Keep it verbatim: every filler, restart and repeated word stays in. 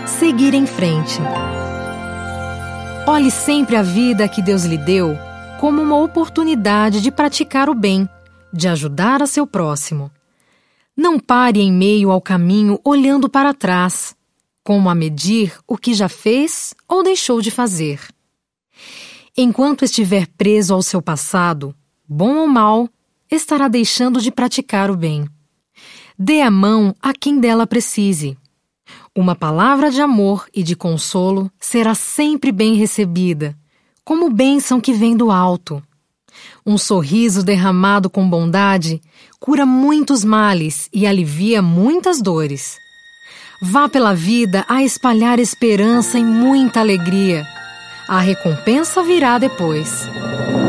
seguir em frente. Olhe sempre a vida que Deus lhe deu como uma oportunidade de praticar o bem, de ajudar a seu próximo. Não pare em meio ao caminho olhando para trás, como a medir o que já fez ou deixou de fazer. Enquanto estiver preso ao seu passado, bom ou mal, estará deixando de praticar o bem. Dê a mão a quem dela precise. Uma palavra de amor e de consolo será sempre bem recebida, como bênção que vem do alto. Um sorriso derramado com bondade cura muitos males e alivia muitas dores. Vá pela vida a espalhar esperança e muita alegria. A recompensa virá depois.